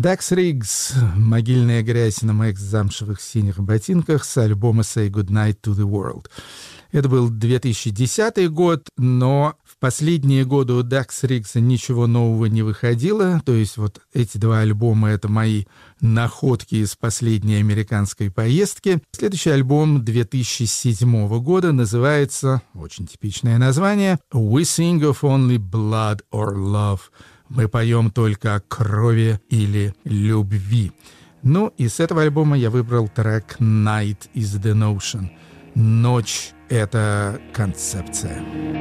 Dax Riggs, «Могильная грязь на моих замшевых синих ботинках» с альбома «Say Goodnight to the World». Это был 2010 год, но в последние годы у Dax Riggs ничего нового не выходило. То есть вот эти два альбома — это мои находки из последней американской поездки. Следующий альбом 2007 года называется, очень типичное название, «We Sing of Only Blood or Love». Мы поем только о крови или любви. Ну и с этого альбома я выбрал трек «Night is the Notion». Ночь — это концепция.